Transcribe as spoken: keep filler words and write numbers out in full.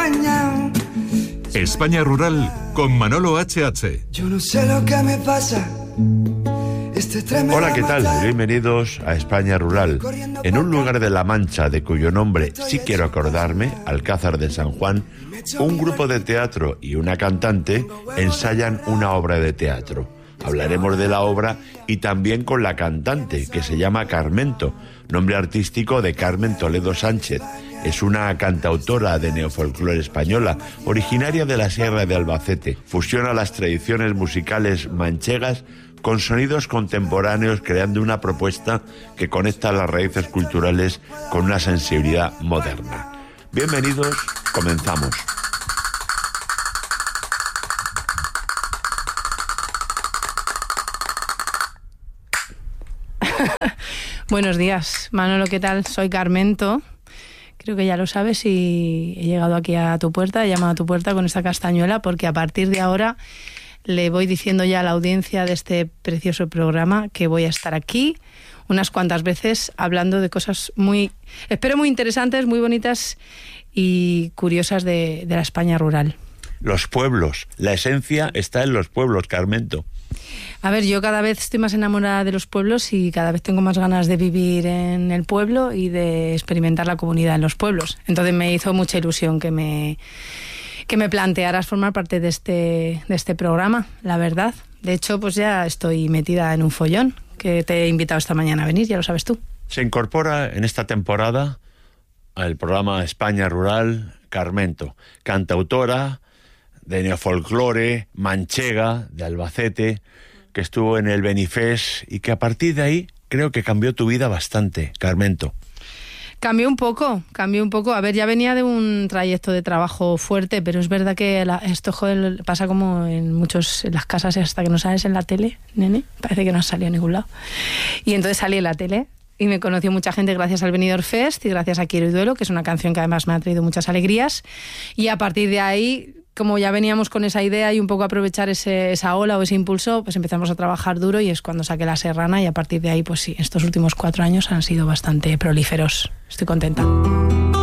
España. España Rural con Manolo H H. Yo no sé lo que me pasa. Hola, ¿qué tal? Bienvenidos a España Rural. En un lugar de La Mancha, de cuyo nombre sí quiero acordarme, Alcázar de San Juan, un grupo de teatro y una cantante ensayan una obra de teatro. Hablaremos de la obra y también con la cantante, que se llama Carmento, nombre artístico de Carmen Toledo Sánchez. Es una cantautora de neofolclore española, originaria de la Sierra de Albacete. Fusiona las tradiciones musicales manchegas con sonidos contemporáneos, creando una propuesta que conecta las raíces culturales con una sensibilidad moderna. Bienvenidos, comenzamos. Buenos días, Manolo, ¿qué tal? Soy Carmento. Creo que ya lo sabes y he llegado aquí a tu puerta, he llamado a tu puerta con esta castañuela porque a partir de ahora le voy diciendo ya a la audiencia de este precioso programa que voy a estar aquí unas cuantas veces hablando de cosas muy, espero muy interesantes, muy bonitas y curiosas de, de la España rural. Los pueblos, la esencia está en los pueblos, Carmento. A ver, yo cada vez estoy más enamorada de los pueblos y cada vez tengo más ganas de vivir en el pueblo y de experimentar la comunidad en los pueblos. Entonces me hizo mucha ilusión que me... que me plantearas formar parte de este, de este programa, la verdad. De hecho, pues ya estoy metida en un follón, que te he invitado esta mañana a venir, ya lo sabes tú. Se incorpora en esta temporada al programa España Rural Carmento, cantautora de neofolclore, manchega, de Albacete, que estuvo en el Benifés y que a partir de ahí creo que cambió tu vida bastante, Carmento. Cambió un poco, cambió un poco. A ver, ya venía de un trayecto de trabajo fuerte, pero es verdad que la, esto joder, pasa como en muchos, en las casas, hasta que no sales en la tele, nene, parece que no has salido a ningún lado. Y entonces salí en la tele y me conoció mucha gente gracias al Benidorm Fest y gracias a Quiero y Duelo, que es una canción que además me ha traído muchas alegrías. Y a partir de ahí, como ya veníamos con esa idea y un poco aprovechar ese, esa ola o ese impulso, pues empezamos a trabajar duro y es cuando saqué La Serrana y a partir de ahí, pues sí, estos últimos cuatro años han sido bastante prolíferos. Estoy contenta.